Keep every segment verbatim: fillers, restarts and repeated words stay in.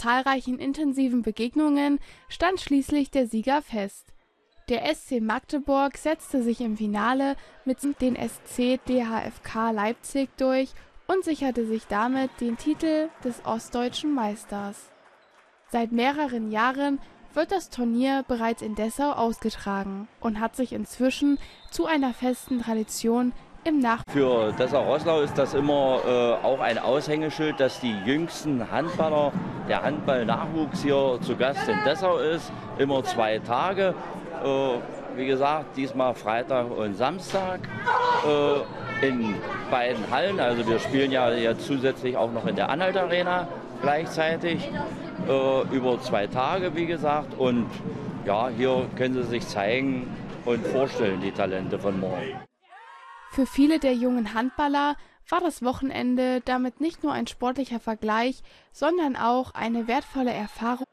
zahlreichen intensiven Begegnungen stand schließlich der Sieger fest. Der S C Magdeburg setzte sich im Finale mit den S C D H F K Leipzig durch und sicherte sich damit den Titel des ostdeutschen Meisters. Seit mehreren Jahren wird das Turnier bereits in Dessau ausgetragen und hat sich inzwischen zu einer festen Tradition im Nach. Für Dessau-Roßlau ist das immer äh, auch ein Aushängeschild, dass die jüngsten Handballer, der Handball-Nachwuchs hier zu Gast in Dessau ist. Immer zwei Tage. Äh, wie gesagt, diesmal Freitag und Samstag äh, in beiden Hallen. Also wir spielen ja jetzt zusätzlich auch noch in der Anhalt Arena gleichzeitig. Äh, über zwei Tage, wie gesagt. Und ja, hier können Sie sich zeigen und vorstellen, die Talente von morgen. Für viele der jungen Handballer war das Wochenende damit nicht nur ein sportlicher Vergleich, sondern auch eine wertvolle Erfahrung.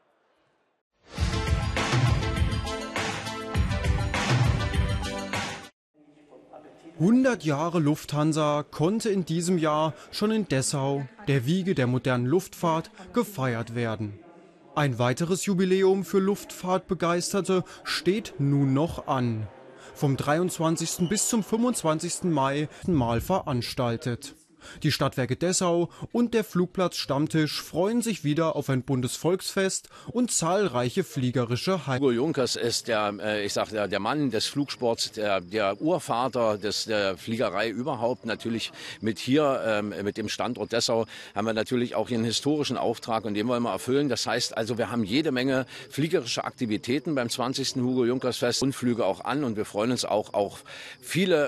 hundert Jahre Lufthansa konnte in diesem Jahr schon in Dessau, der Wiege der modernen Luftfahrt, gefeiert werden. Ein weiteres Jubiläum für Luftfahrtbegeisterte steht nun noch an. Vom dreiundzwanzigsten bis zum fünfundzwanzigsten Mai mal veranstaltet. Die Stadtwerke Dessau und der Flugplatz Stammtisch freuen sich wieder auf ein buntes Volksfest und zahlreiche fliegerische Highlights. Hugo Junkers ist der, äh, ich sag, der, der Mann des Flugsports, der, der Urvater des, der Fliegerei überhaupt. Natürlich mit hier, ähm, mit dem Standort Dessau, haben wir natürlich auch hier einen historischen Auftrag und den wollen wir erfüllen. Das heißt also, wir haben jede Menge fliegerische Aktivitäten beim zwanzigsten Hugo Junkers Fest und Flüge auch an und wir freuen uns auch auf viele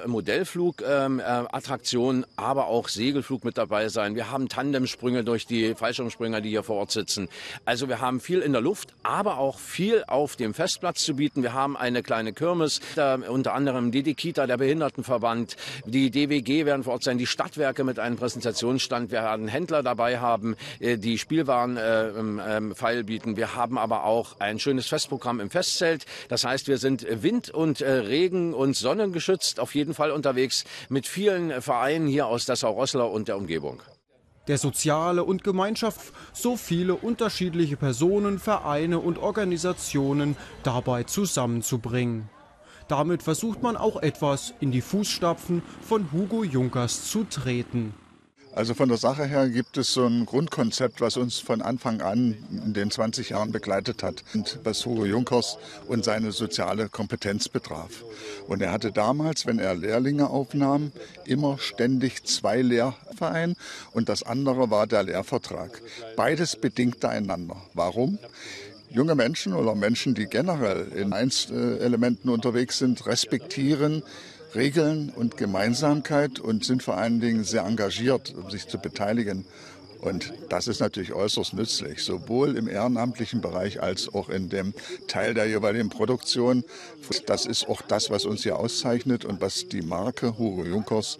Modellflugattraktionen, ähm, äh, aber auch Segelflug mit dabei sein. Wir haben Tandemsprünge durch die Fallschirmspringer, die hier vor Ort sitzen. Also wir haben viel in der Luft, aber auch viel auf dem Festplatz zu bieten. Wir haben eine kleine Kirmes, da unter anderem die Dikita, der Behindertenverband, die D W G werden vor Ort sein, die Stadtwerke mit einem Präsentationsstand. Wir werden Händler dabei haben, die Spielwaren äh, ähm, feil bieten. Wir haben aber auch ein schönes Festprogramm im Festzelt. Das heißt, wir sind Wind- und äh, Regen- und Sonnengeschützt auf jeden Fall unterwegs mit vielen Vereinen hier aus Dessau-Roßlau und der Umgebung. Der soziale und Gemeinschaft, so viele unterschiedliche Personen, Vereine und Organisationen dabei zusammenzubringen. Damit versucht man auch etwas in die Fußstapfen von Hugo Junkers zu treten. Also von der Sache her gibt es so ein Grundkonzept, was uns von Anfang an in den zwanzig Jahren begleitet hat und was Hugo Junkers und seine soziale Kompetenz betraf. Und er hatte damals, wenn er Lehrlinge aufnahm, immer ständig zwei Lehrvereine und das andere war der Lehrvertrag. Beides bedingte einander. Warum? Junge Menschen oder Menschen, die generell in Einzelementen unterwegs sind, respektieren Regeln und Gemeinsamkeit und sind vor allen Dingen sehr engagiert, um sich zu beteiligen. Und das ist natürlich äußerst nützlich, sowohl im ehrenamtlichen Bereich als auch in dem Teil der jeweiligen Produktion. Das ist auch das, was uns hier auszeichnet und was die Marke Hugo Junkers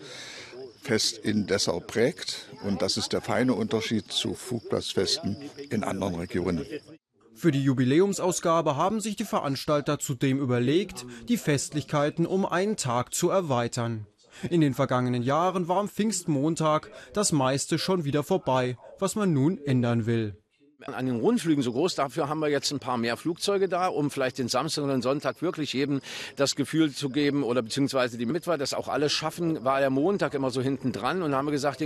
Fest in Dessau prägt. Und das ist der feine Unterschied zu Flugplatzfesten in anderen Regionen. Für die Jubiläumsausgabe haben sich die Veranstalter zudem überlegt, die Festlichkeiten um einen Tag zu erweitern. In den vergangenen Jahren war am Pfingstmontag das meiste schon wieder vorbei, was man nun ändern will. An den Rundflügen so groß, dafür haben wir jetzt ein paar mehr Flugzeuge da, um vielleicht den Samstag und den Sonntag wirklich jedem das Gefühl zu geben oder beziehungsweise die Mittwoch, das auch alle schaffen, war der Montag immer so hinten dran und haben wir gesagt,